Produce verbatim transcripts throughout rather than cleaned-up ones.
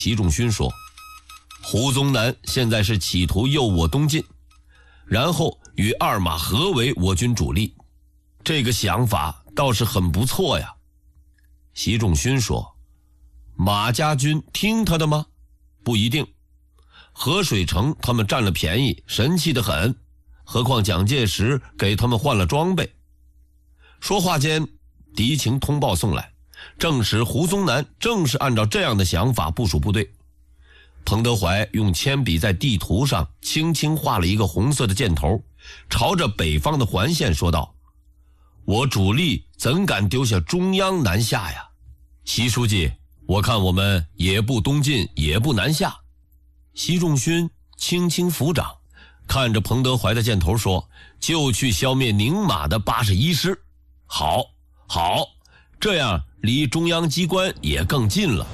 习仲勋说，胡宗南现在是企图诱我东进，然后与二马合围我军主力，这个想法倒是很不错呀。习仲勋说，马家军听他的吗？不一定。河水城他们占了便宜，神气得很，何况蒋介石给他们换了装备。说话间，敌情通报送来，证实胡宗南正是按照这样的想法部署部队。彭德怀用铅笔在地图上轻轻画了一个红色的箭头，朝着北方的环线说道，我主力怎敢丢下中央南下呀？习书记，我看我们也不东进也不南下。习仲勋轻轻抚掌，看着彭德怀的箭头说，就去消灭宁马的八十一师。好好，这样离中央机关也更近了。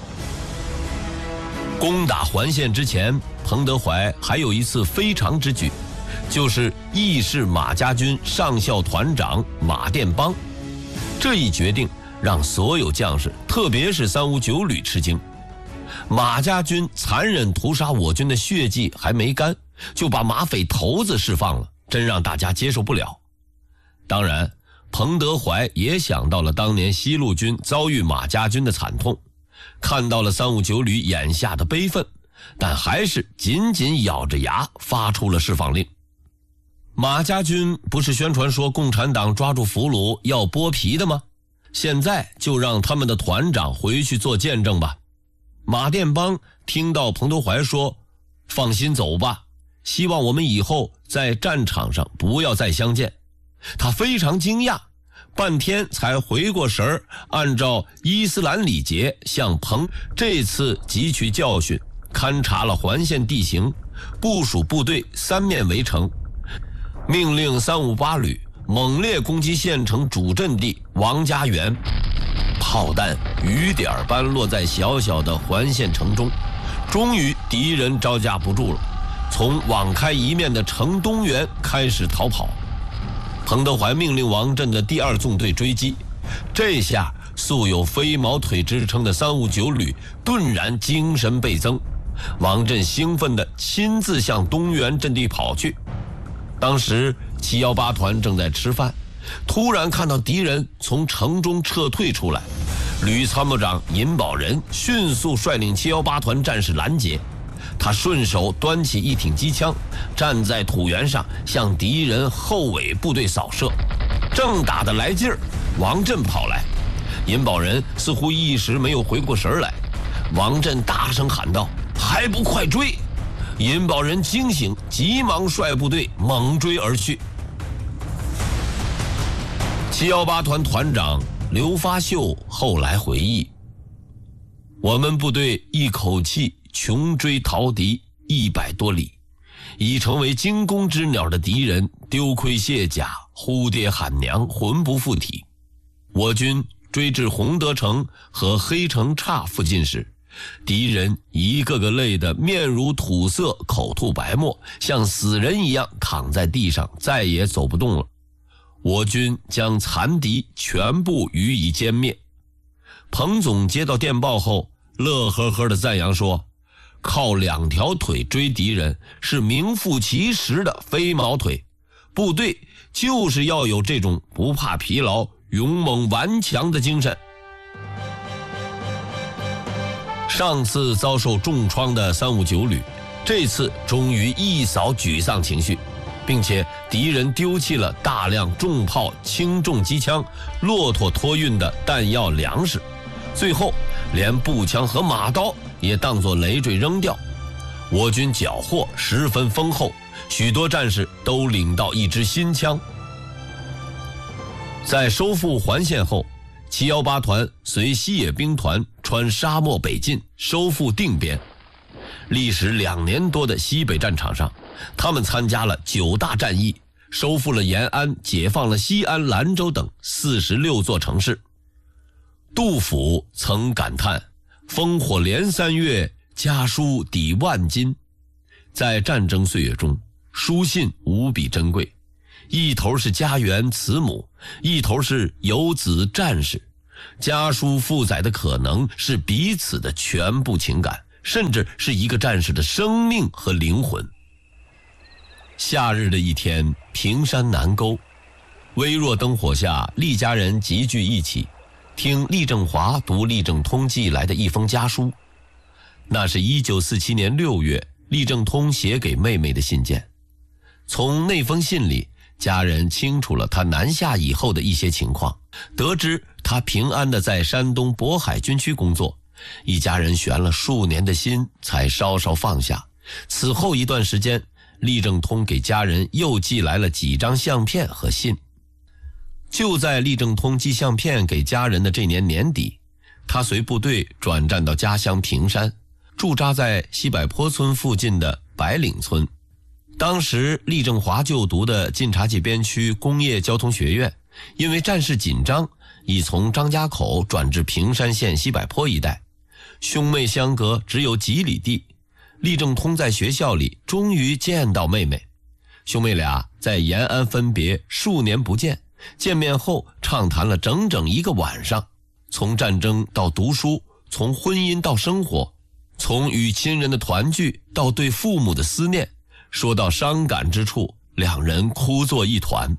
攻打环线之前，彭德怀还有一次非常之举，就是义释马家军上校团长马殿邦。这一决定让所有将士，特别是三五九旅吃惊。马家军残忍屠杀我军的血迹还没干，就把马匪头子释放了，真让大家接受不了。当然，彭德怀也想到了当年西路军遭遇马家军的惨痛，看到了三五九旅眼下的悲愤，但还是紧紧咬着牙发出了释放令。马家军不是宣传说共产党抓住俘虏要剥皮的吗？现在就让他们的团长回去做见证吧。马殿邦听到彭德怀说，放心走吧，希望我们以后在战场上不要再相见。他非常惊讶，半天才回过神儿，按照伊斯兰礼节向彭这次汲取教训，勘察了环线地形，部署部队三面围城，命令三五八旅猛烈攻击县城主阵地王家园。炮弹雨点般落在小小的环线城中，终于敌人招架不住了，从网开一面的城东园开始逃跑。彭德怀命令王震的第二纵队追击，这下素有飞毛腿之称的三五九旅顿然精神倍增，王震兴奋地亲自向东园阵地跑去。当时七一八团正在吃饭，突然看到敌人从城中撤退出来，旅参谋长尹宝仁迅速率领七一八团战士拦截，他顺手端起一挺机枪，站在土原上向敌人后尾部队扫射。正打得来劲儿，王震跑来，尹宝仁似乎一时没有回过神来，王震大声喊道，还不快追！尹宝仁惊醒，急忙率部队猛追而去。七一八团团长刘发秀后来回忆，我们部队一口气穷追逃敌一百多里，已成为惊弓之鸟的敌人丢盔卸甲，呼爹喊娘，魂不附体。我军追至洪德城和黑城岔附近时，敌人一个个累得面如土色，口吐白沫，像死人一样躺在地上，再也走不动了。我军将残敌全部予以歼灭。彭总接到电报后，乐呵呵地赞扬说，靠两条腿追敌人是名副其实的飞毛腿，部队就是要有这种不怕疲劳、勇猛顽强的精神。上次遭受重创的三五九旅，这次终于一扫沮丧情绪，并且敌人丢弃了大量重炮、轻重机枪、骆驼托运的弹药粮食，最后连步枪和马刀也当作累赘扔掉。我军缴获十分丰厚，许多战士都领到一支新枪。在收复环线后，七一八团随西野兵团穿沙漠北进，收复定边。历时两年多的西北战场上，他们参加了九大战役，收复了延安，解放了西安、兰州等四十六座城市。杜甫曾感叹，烽火连三月，家书抵万金。在战争岁月中，书信无比珍贵，一头是家园慈母，一头是游子战士。家书负载的可能是彼此的全部情感， 甚至是一个战士的生命和灵魂。夏日的一天，平山南沟，微弱灯火下，厉家人集聚一起，听厉正华读厉正通寄来的一封家书。那是一九四七年六月，厉正通写给妹妹的信件。从那封信里，家人清楚了他南下以后的一些情况，得知他平安地在山东渤海军区工作，一家人悬了数年的心才稍稍放下。此后一段时间，厉正通给家人又寄来了几张相片和信。就在厉正通寄相片给家人的这年年底，他随部队转战到家乡平山，驻扎在西柏坡村附近的白岭村。当时厉正华就读的晋察冀边区工业交通学院，因为战事紧张，已从张家口转至平山县西柏坡一带，兄妹相隔只有几里地。厉正通在学校里终于见到妹妹，兄妹俩在延安分别数年不见，见面后畅谈了整整一个晚上，从战争到读书，从婚姻到生活，从与亲人的团聚到对父母的思念，说到伤感之处，两人哭作一团。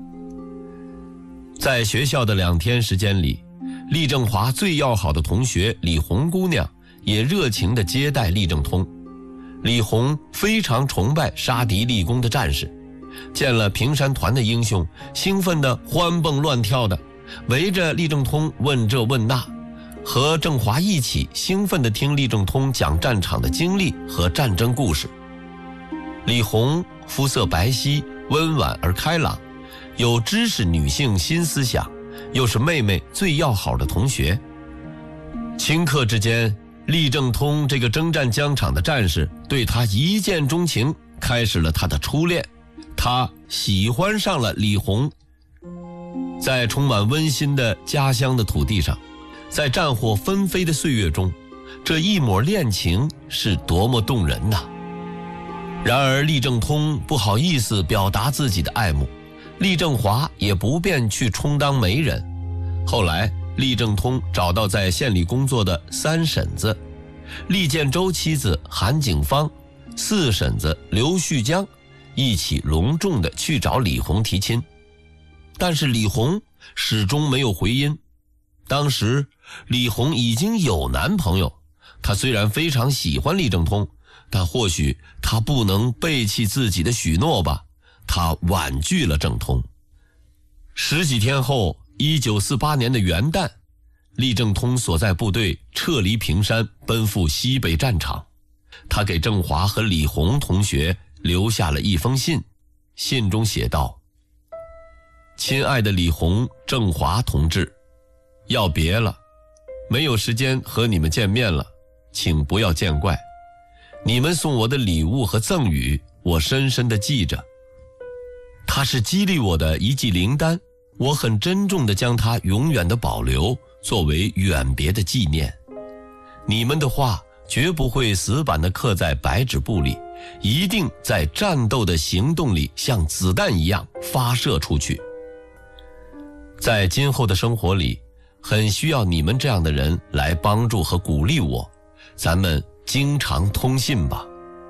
在学校的两天时间里，厉正华最要好的同学李红姑娘也热情地接待厉正通。李红非常崇拜杀敌立功的战士，见了平山团的英雄，兴奋地欢蹦乱跳的，围着厉正通问这问那，和正华一起兴奋地听厉正通讲战场的经历和战争故事。李红肤色白皙，温婉而开朗，有知识女性新思想，又是妹妹最要好的同学。顷刻之间，厉正通这个征战疆场的战士对他一见钟情，开始了他的初恋。他喜欢上了李红。在充满温馨的家乡的土地上，在战火纷飞的岁月中，这一抹恋情是多么动人呐！然而厉正通不好意思表达自己的爱慕，厉正华也不便去充当媒人。后来厉正通找到在县里工作的三婶子厉建州妻子韩景芳，四婶子刘旭江，一起隆重地去找李红提亲。但是李红始终没有回音。当时李红已经有男朋友，她虽然非常喜欢厉正通，但或许她不能背弃自己的许诺吧，她婉拒了正通。十几天后，一九四八年的元旦，厉正通所在部队撤离平山，奔赴西北战场。他给郑华和李红同学留下了一封信，信中写道：亲爱的李红、郑华同志，要别了，没有时间和你们见面了，请不要见怪。你们送我的礼物和赠语，我深深地记着。它是激励我的一剂灵丹，我很珍重地将它永远地保留，作为远别的纪念。你们的话绝不会死板地刻在白纸布里，一定在战斗的行动里像子弹一样发射出去。在今后的生活里，很需要你们这样的人来帮助和鼓励我，咱们经常通信吧。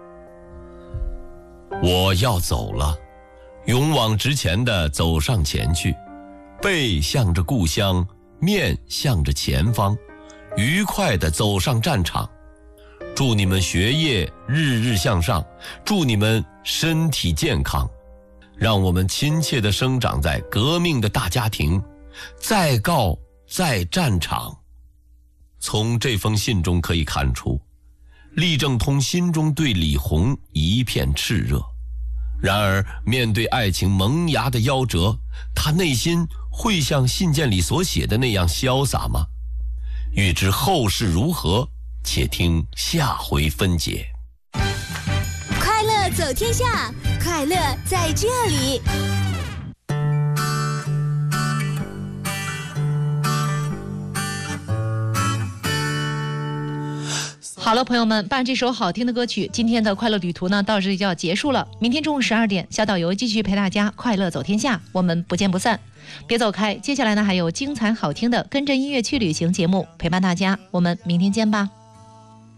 我要走了，勇往直前地走上前去，背向着故乡，面向着前方，愉快地走上战场。祝你们学业日日向上，祝你们身体健康，让我们亲切地生长在革命的大家庭，再告在战场。从这封信中可以看出，厉正通心中对李红一片炽热，然而面对爱情萌芽的夭折，他内心会像信件里所写的那样潇洒吗？欲知后事如何，且听下回分解。 快乐走天下，快乐在这里。 好了，朋友们，伴这首好听的歌曲，今天的快乐旅途呢，到这里就要结束了。明天中午十二点，小导游继续陪大家快乐走天下，我们不见不散。别走开，接下来呢还有精彩好听的跟着音乐去旅行节目陪伴大家，我们明天见吧。